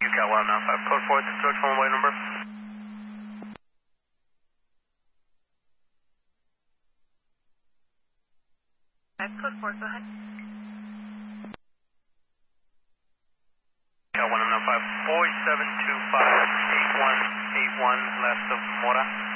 Cal 195, code 4, instruction one way number. Code 4, go ahead. Cal 195, 4725, 8181, last of Mora.